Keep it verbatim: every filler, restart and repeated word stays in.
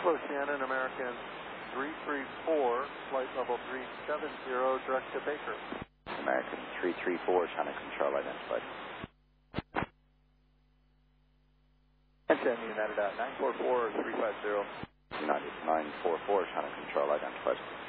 Buffalo Shannon, American three three four, flight level three seven zero, direct to Baker. American three three four, China Control identified. And send United at nine four four, three five zero. United nine four four, China Control identified.